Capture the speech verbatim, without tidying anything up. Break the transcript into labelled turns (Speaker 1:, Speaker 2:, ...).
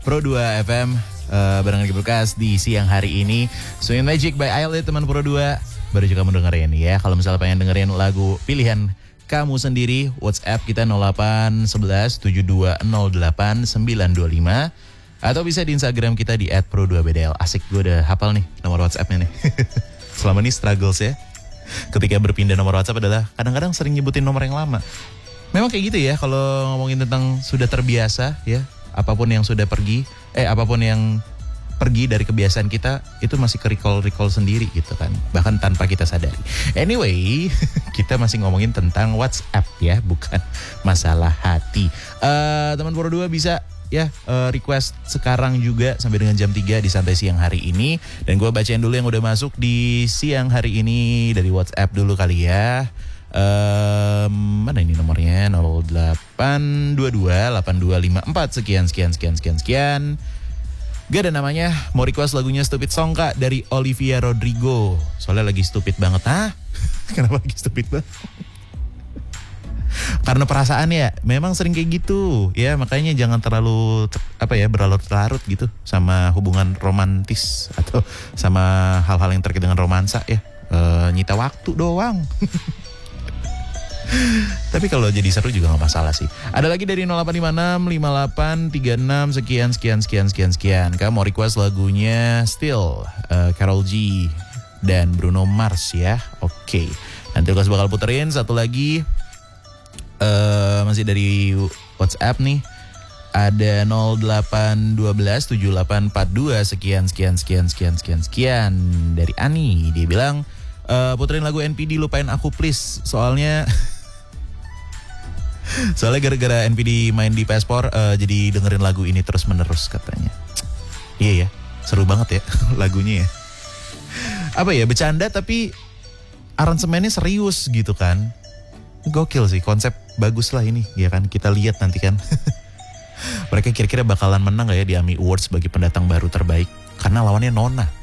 Speaker 1: Pro dua F M uh, bareng Rizky Berkas di siang hari ini. Swing Magic by Ailey teman Pro dua. Baru juga kamu dengerin ya. Kalau misalnya pengen dengerin lagu pilihan kamu sendiri, WhatsApp kita nol delapan satu satu tujuh dua nol delapan sembilan dua lima. Atau bisa di Instagram kita di et pro dua b d l. Asik, gue udah hafal nih nomor WhatsAppnya nih. Selama ini struggles ya. Ketika berpindah nomor WhatsApp adalah kadang-kadang sering nyebutin nomor yang lama. Memang kayak gitu ya kalau ngomongin tentang sudah terbiasa ya. Apapun yang sudah pergi, eh apapun yang pergi dari kebiasaan kita itu masih ke recall-recall sendiri gitu kan. Bahkan tanpa kita sadari. Anyway, kita masih ngomongin tentang WhatsApp ya, bukan masalah hati. Uh, teman Pro dua bisa ya uh, request sekarang juga sampai dengan jam tiga di Santai Siang hari ini. Dan gue bacain dulu yang udah masuk di siang hari ini dari WhatsApp dulu kali ya. Um, mana ini nomornya? nol delapan dua dua delapan dua lima empat sekian sekian sekian sekian sekian. Gak ada namanya. Mau request lagunya Stupid Song Kak dari Olivia Rodrigo. Soalnya lagi stupid banget. Hah? Kenapa lagi stupid banget? Karena perasaan ya, memang sering kayak gitu ya, makanya jangan terlalu apa ya berlarut-larut gitu sama hubungan romantis atau sama hal-hal yang terkait dengan romansa ya, e, nyita waktu doang. Tapi kalau jadi seru juga gak masalah sih. Ada lagi dari nol delapan lima enam lima delapan tiga enam sekian sekian sekian sekian sekian. Kamu mau request lagunya Still uh, Karol G dan Bruno Mars ya. Oke, nanti aku bakal puterin satu lagi. Uh, masih dari WhatsApp nih. Ada nol delapan satu dua tujuh delapan empat dua sekian sekian sekian sekian sekian sekian dari Ani. Dia bilang uh, puterin lagu N P D Lupain Aku Please. Soalnya Soalnya gara-gara N P D main di Paspor uh, jadi dengerin lagu ini terus menerus katanya. Iya ya, seru banget ya lagunya ya. Apa ya, bercanda tapi aransemennya serius gitu kan. Gokil sih, konsep bagus lah ini ya kan. Kita lihat nanti kan. Mereka kira-kira bakalan menang gak ya di AMI Awards sebagai pendatang baru terbaik. Karena lawannya Nona.